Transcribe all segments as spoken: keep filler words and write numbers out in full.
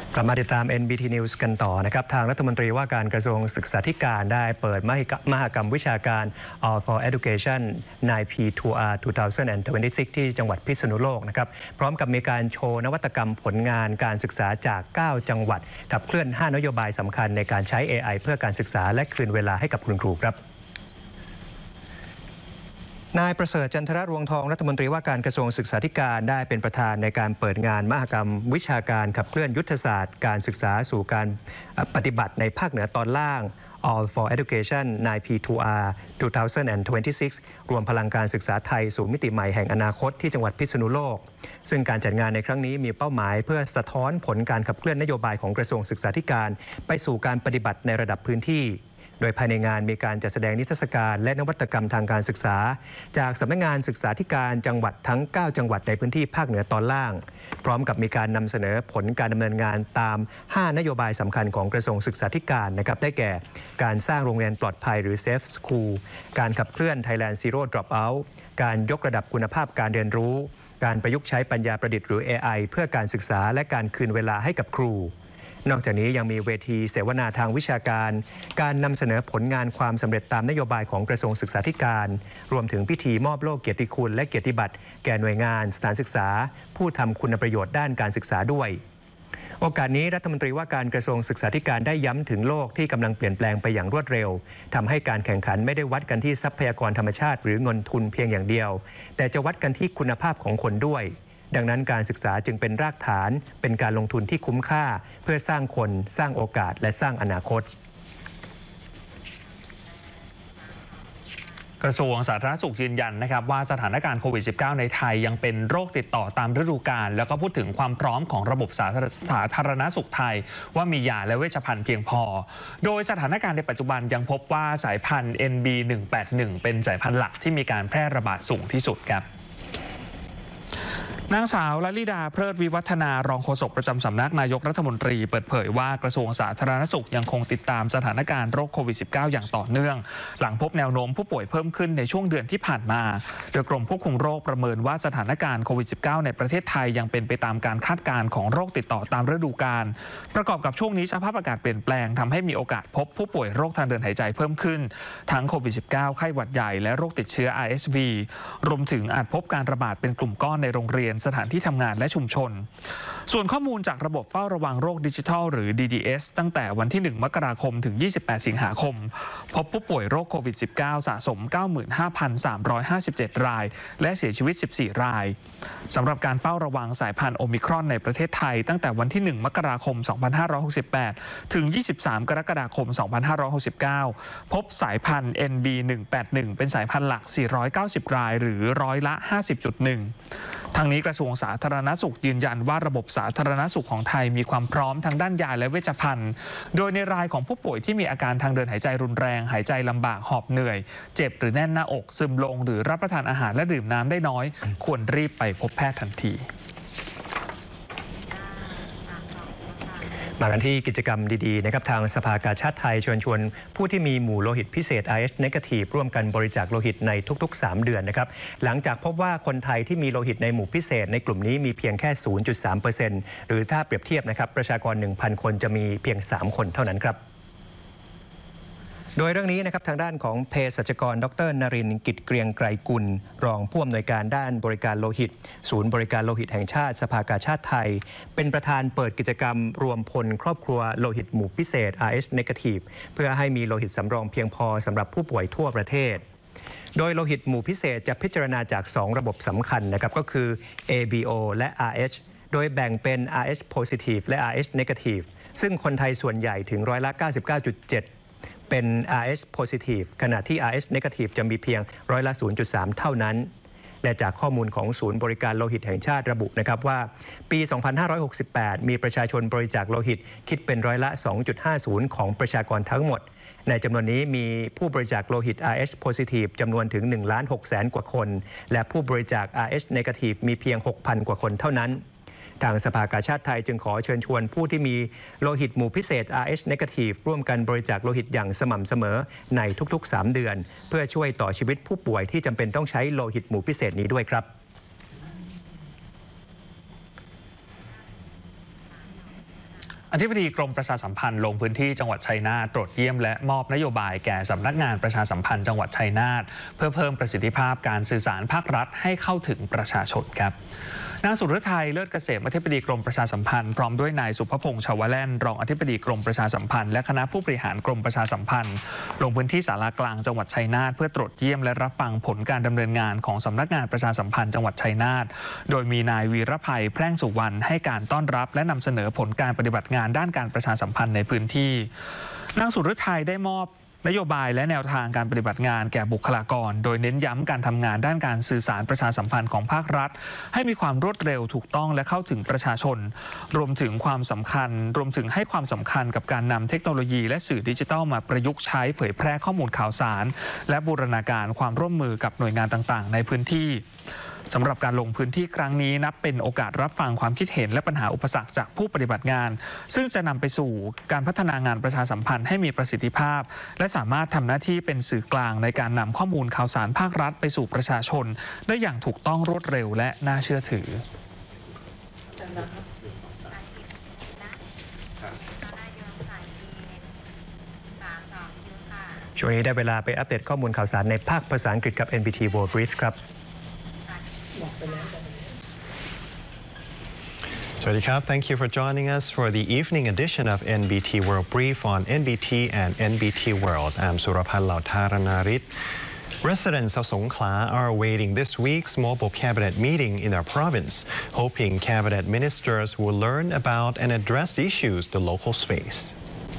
กลับมาติดตาม เอ็น บี ที News กันต่อนะครับทางรัฐมนตรีว่าการกระทรวงศึกษาธิการได้เปิดมหกรรมวิชาการ All for Education ไนน์ พี ทู อาร์ สองพันยี่สิบหก ที่จังหวัดพิษณุโลกนะครับพร้อมกับมีการโชว์นวัตกรรมผลงานการศึกษาจากเก้าจังหวัดขับเคลื่อนห้านโยบายสำคัญในการใช้ เอ ไอ เพื่อการศึกษาและคืนเวลาให้กับคุณครูครับนายประเสริฐจันทรรวงทองรัฐมนตรีว่าการกระทรวงศึกษาธิการได้เป็นประธานในการเปิดงานมหกรรมวิชาการขับเคลื่อนยุทธศาสตร์การศึกษาสู่การปฏิบัติในภาคเหนือตอนล่าง All for Education ไนน์ พี ทู อาร์ สองพันยี่สิบหก รวมพลังการศึกษาไทยสู่มิติใหม่แห่งอนาคตที่จังหวัดพิษณุโลกซึ่งการจัดงานในครั้งนี้มีเป้าหมายเพื่อสะท้อนผลการขับเคลื่อนนโยบายของกระทรวงศึกษาธิการไปสู่การปฏิบัติในระดับพื้นที่โดยภายในงานมีการจัดแสดงนิทรรศการและนวัตกรรมทางการศึกษาจากสำนักงานศึกษาธิการจังหวัดทั้งเก้าจังหวัดในพื้นที่ภาคเหนือตอนล่างพร้อมกับมีการนำเสนอผลการดำเนินงานตามห้านโยบายสำคัญของกระทรวงศึกษาธิการนะครับได้แก่การสร้างโรงเรียนปลอดภัยหรือ Safe School การขับเคลื่อน Thailand Zero Dropout การยกระดับคุณภาพการเรียนรู้การประยุกต์ใช้ปัญญาประดิษฐ์หรือ เอ ไอ เพื่อการศึกษาและการคืนเวลาให้กับครูนอกจากนี้ยังมีเวทีเสวนาทางวิชาการการนำเสนอผลงานความสำเร็จตามนโยบายของกระทรวงศึกษาธิการรวมถึงพิธีมอบโล่เกียรติคุณและเกียรติบัตรแก่หน่วยงานสถานศึกษาผู้ทำคุณประโยชน์ด้านการศึกษาด้วยโอกาสนี้รัฐมนตรีว่าการกระทรวงศึกษาธิการได้ย้ำถึงโลกที่กำลังเปลี่ยนแปลงไปอย่างรวดเร็วทำให้การแข่งขันไม่ได้วัดกันที่ทรัพยากรธรรมชาติหรือเงินทุนเพียงอย่างเดียวแต่จะวัดกันที่คุณภาพของคนด้วยดังนั้นการศึกษาจึงเป็นรากฐานเป็นการลงทุนที่คุ้มค่าเพื่อสร้างคนสร้างโอกาสและสร้างอนาคตกระทรวงสาธารณสุขยืนยันนะครับว่าสถานการณ์โควิด สิบเก้า ในไทยยังเป็นโรคติดต่อตามฤดูกาลแล้วก็พูดถึงความพร้อมของระบบสาธารณสุขไทยว่ามียาและเวชภัณฑ์เพียงพอโดยสถานการณ์ในปัจจุบันยังพบว่าสายพันธุ์ เอ็น บี หนึ่งแปดหนึ่ง เป็นสายพันธุ์หลักที่มีการแพร่ระบาดสูงที่สุดครับนางสาวลลิดาเพลิดวิวัฒนารองโฆษกประจำสำนักนายกรัฐมนตรีเปิดเผยว่ากระทรวงสาธารณสุขยังคงติดตามสถานการณ์โรคโควิด สิบเก้า อย่างต่อเนื่องหลังพบแนวโน้มผู้ป่วยเพิ่มขึ้นในช่วงเดือนที่ผ่านมาโดยกรมควบคุมโรคประเมินว่าสถานการณ์โควิด สิบเก้า ในประเทศไทยยังเป็นไปตามการคาดการณ์ของโรคติดต่อตามฤดูกาลประกอบกับช่วงนี้สภาพอากาศเปลี่ยนแปลงทำให้มีโอกาสพบผู้ป่วยโรคทางเดินหายใจเพิ่มขึ้นทั้งโควิด สิบเก้า ไข้หวัดใหญ่และโรคติดเชื้อ อาร์ เอส วี รวมถึงอาจพบการระบาดเป็นกลุ่มก้อนในโรงเรียนสถานที่ทำงานและชุมชนส่วนข้อมูลจากระบบเฝ้าระวังโรคดิจิทัลหรือ ดี ดี เอส ตั้งแต่วันที่หนึ่งมกราคมถึงยี่สิบแปดสิงหาคมพบผู้ป่วยโรคโควิด สิบเก้า สะสม เก้าหมื่นห้าพันสามร้อยห้าสิบเจ็ด รายและเสียชีวิตสิบสี่รายสำหรับการเฝ้าระวังสายพันธุ์โอมิครอนในประเทศไทยตั้งแต่วันที่หนึ่งมกราคมสองพันห้าร้อยหกสิบแปดถึงยี่สิบสามกรกฎาคมสองพันห้าร้อยหกสิบเก้าพบสายพันธุ์ เอ็น บี หนึ่งแปดหนึ่ง เป็นสายพันธุ์หลักสี่ร้อยเก้าสิบรายหรือร้อยละ ห้าสิบจุดหนึ่ง ทางนี้กระทรวงสาธารณสุขยืนยันว่าระบบสาธารณสุขของไทยมีความพร้อมทางด้านยาและเวชภัณฑ์โดยในรายของผู้ป่วยที่มีอาการทางเดินหายใจรุนแรงหายใจลำบากหอบเหนื่อยเจ็บหรือแน่นหน้าอกซึมลงหรือรับประทานอาหารและดื่มน้ำได้น้อยควรรีบไปพบแพทย์ทันทีมากันที่กิจกรรมดีๆนะครับทางสภากาชาดไทยเชิญชวนผู้ที่มีหมู่โลหิตพิเศษ อาร์ เอช Negative ร่วมกันบริจาคโลหิตในทุกๆสามเดือนนะครับหลังจากพบว่าคนไทยที่มีโลหิตในหมู่พิเศษในกลุ่มนี้มีเพียงแค่ ศูนย์จุดสามเปอร์เซ็นต์ หรือถ้าเปรียบเทียบนะครับประชากร หนึ่งพัน คนจะมีเพียงสามคนเท่านั้นครับโดยเรื่องนี้นะครับทางด้านของเภสัชกรดรนรินทร์กิจเกรียงไกรกุลรองผู้อำนวยการด้านบริการโลหิตศูนย์บริการโลหิตแห่งชาติสภากาชาดไทยเป็นประธานเปิดกิจกรรมรวมพลครอบครัวโลหิตหมู่พิเศษ อาร์ เอช Negative เพื่อให้มีโลหิตสำรองเพียงพอสำหรับผู้ป่วยทั่วประเทศโดยโลหิตหมู่พิเศษจะพิจารณาจากสองระบบสำคัญนะครับก็คือ เอ บี โอ และ อาร์ เอช โดยแบ่งเป็น อาร์ เอช Positive และ อาร์ เอช Negative ซึ่งคนไทยส่วนใหญ่ถึงร้อยละ เก้าสิบเก้าจุดเจ็ดเป็น อาร์ เอช Positive ขณะที่ อาร์ เอช Negative จะมีเพียงร้อยละ ศูนย์จุดสาม เท่านั้นและจากข้อมูลของศูนย์บริการโลหิตแห่งชาติระบุนะครับว่าปี สองพันห้าร้อยหกสิบแปด มีประชาชนบริจาคโลหิตคิดเป็นร้อยละ สองจุดห้าศูนย์ ของประชากรทั้งหมดในจำนวนนี้มีผู้บริจาคโลหิต อาร์ เอช Positive จำนวนถึง หนึ่งล้านหกแสน กว่าคนและผู้บริจาค อาร์ เอช Negative มีเพียง หกพัน กว่าคนเท่านั้นทางสภากาชาดไทยจึงขอเชิญชวนผู้ที่มีโลหิตหมู่พิเศษ อาร์ เอช Negative ร่วมกันบริจาคโลหิตอย่างสม่ำเสมอในทุกๆสามเดือนเพื่อช่วยต่อชีวิตผู้ป่วยที่จำเป็นต้องใช้โลหิตหมู่พิเศษนี้ด้วยครับรอธิบดีกรมประชาสัมพันธ์ลงพื้นที่จังหวัดชัยนาทตรวจเยี่ยมและมอบนโยบายแก่สำนักงานประชาสัมพันธ์จังหวัดชัยนาทเพื่อเพิ่มประสิทธิภาพการสื่อสารภาครัฐให้เข้าถึงประชาชนครับนางสุรทัยเลิศเกษมอธิบดีกรมประชาสัมพันธ์พร้อมด้วยนายสุภพงษ์ชาวแล่นรองอธิบดีกรมประชาสัมพันธ์และคณะผู้บริหารกรมประชาสัมพันธ์ลงพื้นที่ศาลากลางจังหวัดชัยนาทเพื่อตรวจเยี่ยมและรับฟังผลการดำเนินงานของสำนักงานประชาสัมพันธ์จังหวัดชัยนาทโดยมีนายวีรภัยแพร่งสุวรรณให้การต้อนรับและนำเสนอผลการปฏิบัติงานด้านการประชาสัมพันธ์ในพื้นที่นางสุรทัยได้มอบนโยบายและแนวทางการปฏิบัติงานแก่บุคลากรโดยเน้นย้ำการทำงานด้านการสื่อสารประชาสัมพันธ์ของภาครัฐให้มีความรวดเร็วถูกต้องและเข้าถึงประชาชนรวมถึงความสำคัญรวมถึงให้ความสำคัญกับการนำเทคโนโลยีและสื่อดิจิทัลมาประยุกต์ใช้เผยแพร่ข้อมูลข่าวสารและบูรณาการความร่วมมือกับหน่วยงานต่างๆในพื้นที่สำหรับการลงพื้นที่ครั้งนี้นับเป็นโอกาสรับฟังความคิดเห็นและปัญหาอุปสรรคจากผู้ปฏิบัติงานซึ่งจะนำไปสู่การพัฒนางานประชาสัมพันธ์ให้มีประสิทธิภาพและสามารถทำหน้าที่เป็นสื่อกลางในการนำข้อมูลข่าวสารภาครัฐไปสู่ประชาชนได้อย่างถูกต้องรวดเร็วและน่าเชื่อถือช่วงนี้ได้เวลาไปอัปเดตข้อมูลข่าวสารในภาคภาษาอังกฤษกับ เอ็น บี ที World Brief ครับ Thank you for joining us for the evening edition of N B T World Brief on N B T and N B T World. I'm Surapan Lautaranarit. Residents of Songkhla are awaiting this week's mobile cabinet meeting in their province, hoping cabinet ministers will learn about and address issues the locals face.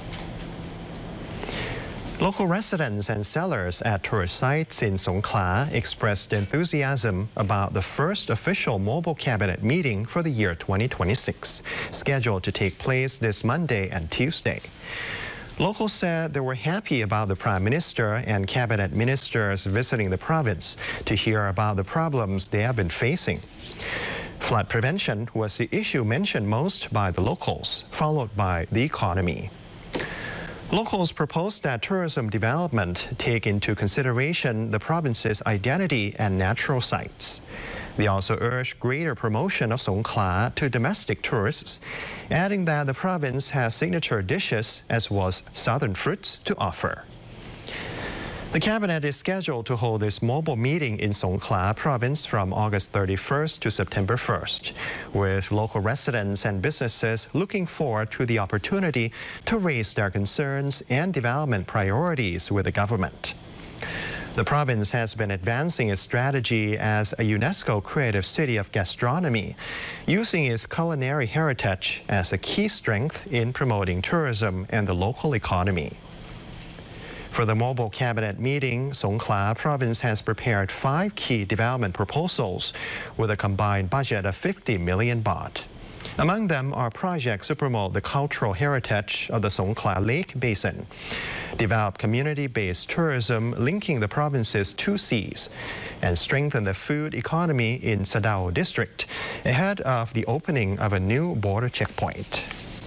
Local residents and sellers at tourist sites in Songkhla expressed enthusiasm about the first official mobile cabinet meeting for the year twenty twenty-six, scheduled to take place this Monday and Tuesday. Locals said they were happy about the Prime Minister and cabinet ministers visiting the province to hear about the problems they have been facing. Flood prevention was the issue mentioned most by the locals, followed by the economy. Locals proposed that tourism development take into consideration the province's identity and natural sites. They also urged greater promotion of Songkhla to domestic tourists, adding that the province has signature dishes as well as southern fruits to offer. The cabinet is scheduled to hold this mobile meeting in Songkhla province from August thirty-first to September first, with local residents and businesses looking forward to the opportunity to raise their concerns and development priorities with the government. The province has been advancing its strategy as a UNESCO creative city of gastronomy, using its culinary heritage as a key strength in promoting tourism and the local economy. For the mobile cabinet meeting, Songkhla province has prepared five key development proposals with a combined budget of fifty million baht. Among them are projects to promote the cultural heritage of the Songkhla Lake Basin, develop community-based tourism linking the province's two seas, and strengthen the food economy in Sadao district ahead of the opening of a new border checkpoint.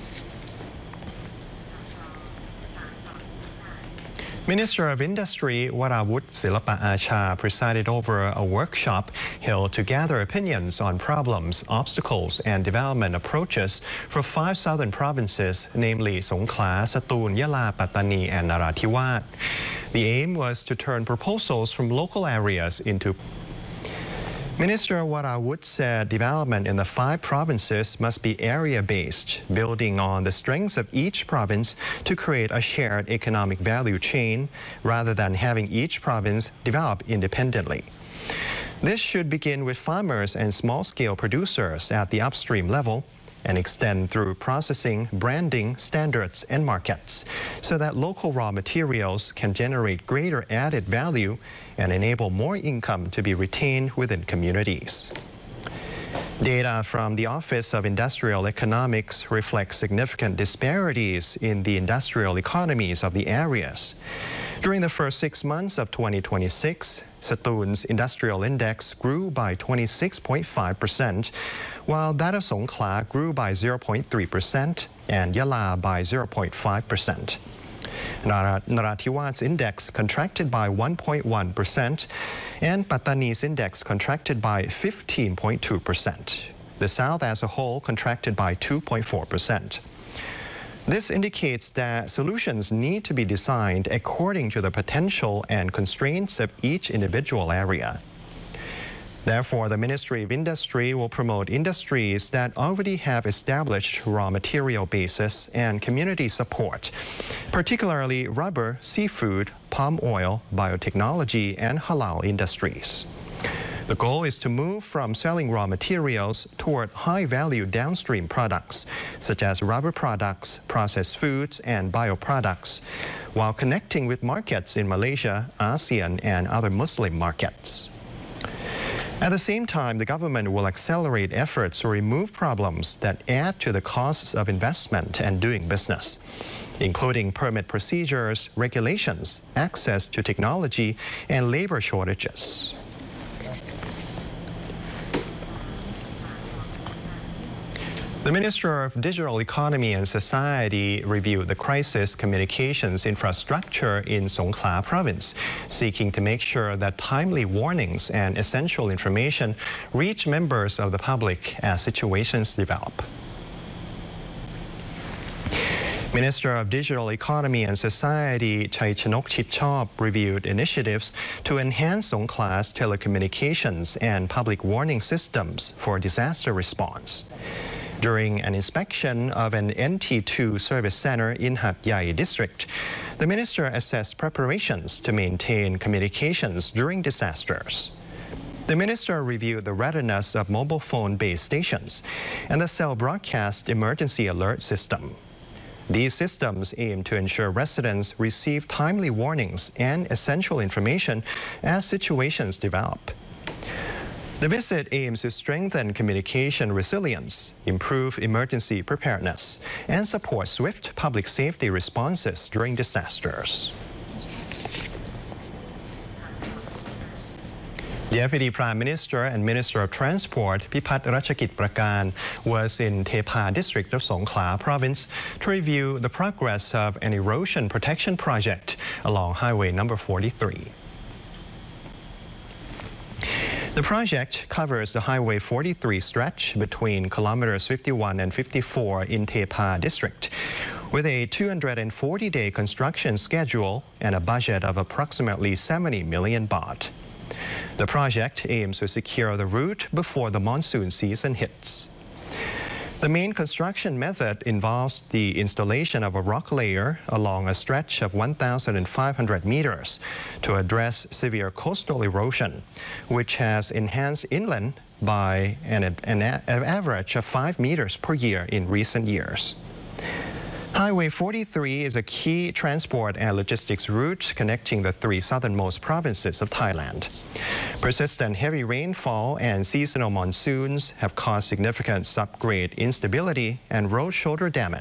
Minister of Industry Warawut Silapa Acha presided over a workshop held to gather opinions on problems, obstacles, and development approaches for five southern provinces, namely Songkhla, Satun, Yala, Pattani, and Narathiwat. The aim was to turn proposals from local areas into Minister Warawut said development in the five provinces must be area-based, building on the strengths of each province to create a shared economic value chain rather than having each province develop independently. This should begin with farmers and small-scale producers at the upstream level and extend through processing, branding, standards, and markets so that local raw materials can generate greater added value and enable more income to be retained within communities. Data from the Office of Industrial Economics reflects significant disparities in the industrial economies of the areas. During the first six months of twenty twenty-six, Satun's industrial index grew by twenty-six point five percent, while that of Songkhla grew by zero point three percent and Yala by zero point five percent. Narathiwat's index contracted by one point one percent and Pattani's index contracted by fifteen point two percent. The South as a whole contracted by two point four percent. This indicates that solutions need to be designed according to the potential and constraints of each individual area. Therefore, the Ministry of Industry will promote industries that already have established raw material basis and community support, particularly rubber, seafood, palm oil, biotechnology, and halal industries. The goal is to move from selling raw materials toward high-value downstream products, such as rubber products, processed foods, and bioproducts, while connecting with markets in Malaysia, ASEAN, and other Muslim markets. At the same time, the government will accelerate efforts to remove problems that add to the costs of investment and doing business, including permit procedures, regulations, access to technology, and labor shortages. The Minister of Digital Economy and Society reviewed the crisis communications infrastructure in Songkhla province, seeking to make sure that timely warnings and essential information reach members of the public as situations develop. Minister of Digital Economy and Society Chaichanok Chitchop reviewed initiatives to enhance Songkhla's telecommunications and public warning systems for disaster response. During an inspection of an N T two service center in Hat Yai district, the minister assessed preparations to maintain communications during disasters. The minister reviewed the readiness of mobile phone base stations and the cell broadcast emergency alert system. These systems aim to ensure residents receive timely warnings and essential information as situations develop. The visit aims to strengthen communication resilience, improve emergency preparedness, and support swift public safety responses during disasters. Deputy Prime Minister and Minister of Transport Pipat Ratchakit Prakan was in Tepa district of Songkhla province to review the progress of an erosion protection project along Highway number forty-three. The project covers the Highway forty-three stretch between kilometers fifty-one and fifty-four in Tepa district, with a two hundred forty day construction schedule and a budget of approximately seventy million baht. The project aims to secure the route before the monsoon season hits. The main construction method involves the installation of a rock layer along a stretch of one thousand five hundred meters to address severe coastal erosion, which has enhanced inland by an, an, an average of five meters per year in recent years. Highway forty-three is a key transport and logistics route connecting the three southernmost provinces of Thailand. Persistent heavy rainfall and seasonal monsoons have caused significant subgrade instability and road shoulder damage.